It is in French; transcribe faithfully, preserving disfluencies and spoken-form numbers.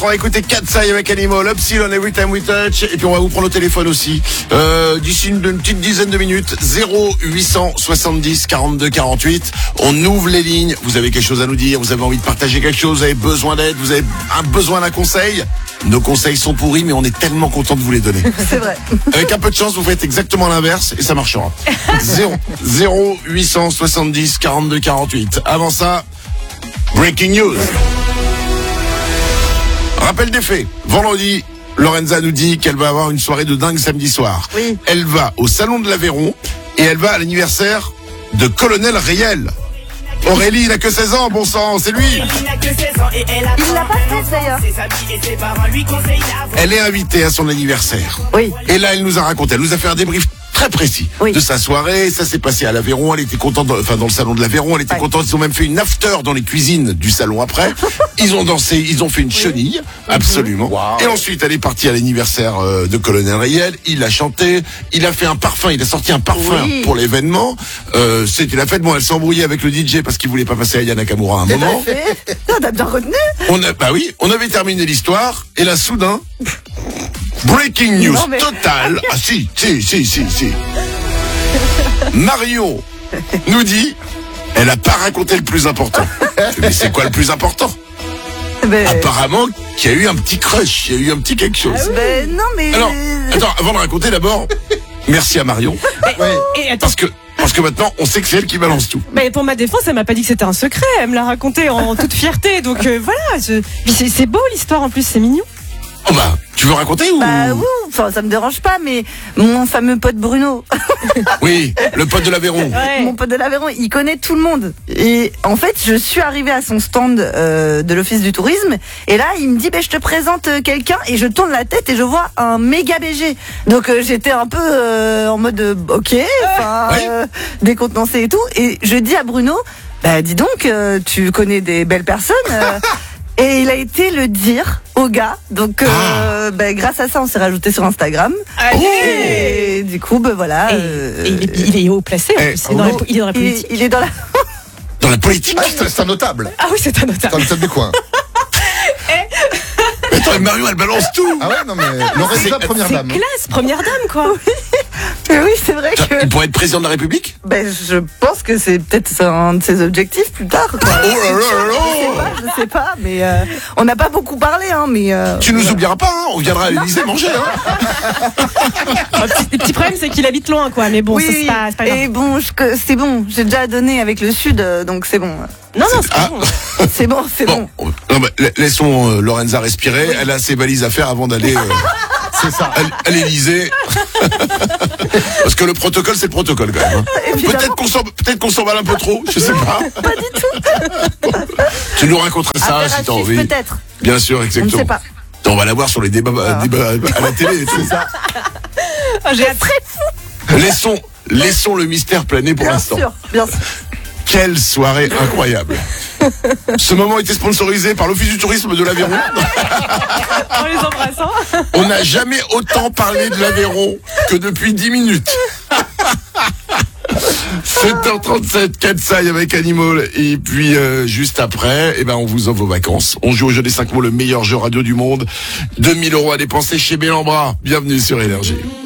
On va écouter Katsai avec Animal, Upsilon, Every Time We Touch, et puis on va vous prendre au téléphone aussi. Euh, d'ici une, une petite dizaine de minutes, zéro huit cent soixante-dix quarante-deux quarante-huit. On ouvre les lignes. Vous avez quelque chose à nous dire, vous avez envie de partager quelque chose, vous avez besoin d'aide, vous avez un besoin d'un conseil. Nos conseils sont pourris, mais on est tellement content de vous les donner. C'est vrai. Avec un peu de chance, vous faites exactement l'inverse et ça marchera. zéro huit cent soixante-dix quarante-deux quarante-huit. Avant ça, breaking news. Rappel des faits. Vendredi, Lorenza nous dit qu'elle va avoir une soirée de dingue samedi soir. Oui. Elle va au Salon de l'Aveyron et elle va à l'anniversaire de Colonel Riel. Aurélie, il n'a que seize ans, bon sang, c'est lui. Il l'a pas fait d'ailleurs. Elle est invitée à son anniversaire. Oui. Et là, elle nous a raconté, elle nous a fait un débrief très précis Oui. de sa soirée. Ça s'est passé à l'Aveyron. Elle était contente, dans, enfin dans le salon de l'Aveyron. Elle était Ouais. contente. Ils ont même fait une after dans les cuisines du salon après. Ils ont dansé, ils ont fait une chenille, absolument. Wow. Et ensuite, elle est partie à l'anniversaire euh, de Colonel Riel. Il a chanté, il a fait un parfum, il a sorti un parfum Oui. pour l'événement. Euh, C'était la fête. Bon, elle s'est embrouillée avec le D J parce qu'il voulait pas passer à Aya Nakamura à un moment. Et t'as bien retenu. On a, bah oui, on avait terminé l'histoire et là, soudain, breaking news Non, mais- totale. Ah si, si, si, si, si. Marion nous dit, elle a pas raconté le plus important. Mais c'est quoi le plus important? Ben, Apparemment qu'il y a eu un petit crush, il y a eu un petit quelque chose. ben, non mais. Alors, attends, avant de raconter d'abord, merci à Marion, Ouais. Et attends, parce que parce que maintenant on sait que c'est elle qui balance tout. mais pour ma défense, elle m'a pas dit que c'était un secret. Elle me l'a raconté en toute fierté. Donc euh, voilà, je... Puis c'est c'est beau l'histoire en plus, c'est mignon. Oh bah, tu veux raconter ou? Bah oui, enfin ça me dérange pas, mais mon fameux pote Bruno, Oui, le pote de l'Aveyron. Ouais. mon pote de l'Aveyron, il connaît tout le monde. Et en fait, je suis arrivée à son stand euh, de l'office du tourisme, et là, il me dit, ben je te présente euh, quelqu'un, et je tourne la tête et je vois un méga B G. Donc euh, j'étais un peu euh, en mode, euh, ok, enfin, Ouais. euh, décontenancée et tout, et je dis à Bruno, bah dis donc, euh, tu connais des belles personnes. euh, Et il a été le dire au gars. Donc, euh, ben, grâce à ça, on s'est rajouté sur Instagram. Allez. Et du coup, ben voilà. Et, euh, et il, est, il est haut placé en Eh, plus. Il est dans la, il est dans la il, politique. il est dans la. Dans la politique. Ah, c'est c'est un notable. Ah oui, c'est un C'est un notable. notable du coin. Mais attends, Marion, elle balance tout. Ah ouais, non mais Lorenza, première C'est dame. classe, première dame quoi. Oui, c'est vrai que. Il pourrait être président de la République? Ben, je pense que c'est peut-être un de ses objectifs plus tard. quoi. Oh là là là Je sais là. pas, je sais pas, mais euh, on n'a pas beaucoup parlé, hein, mais. euh, Tu nous oublieras pas, hein. On viendra à l'Élysée manger, hein. Le petit, le petit problème, c'est qu'il habite loin quoi. Mais bon, ça, c'est oui, pas, c'est pas grave. et bon, je- que- c'est bon. J'ai déjà donné avec le Sud, euh, donc c'est bon. Non, non, c'est pas Ah. bon. C'est bon, c'est bon. Bon, non, bah, la- laissons euh, Lorenza respirer. Elle a ses valises à faire avant d'aller euh, C'est ça. à, à l'Élysée. Parce que le protocole, c'est le protocole quand même. hein. Évidemment. Peut-être qu'on s'en, peut-être qu'on s'emballe un peu trop, je sais pas. Pas du tout. Tu nous raconteras ça Affaire à si t'as suivre, envie. peut-être. Bien sûr, exactement. On ne sait pas. On va la voir sur les débats, débats à la télé. C'est ça. Ah, j'ai hâte. Laissons, laissons le mystère planer pour Bien l'instant. sûr, bien sûr. Quelle soirée incroyable. Ce moment était sponsorisé par l'Office du tourisme de l'Aveyron. En les embrassant. On n'a jamais autant parlé de l'Aveyron que depuis dix minutes. sept heures trente-sept, Katsai avec Animal. Et puis, euh, juste après, eh ben, on vous offre vos vacances. On joue au jeu des cinq mots, le meilleur jeu radio du monde. deux mille euros à dépenser chez Bellambra. Bienvenue sur Énergie.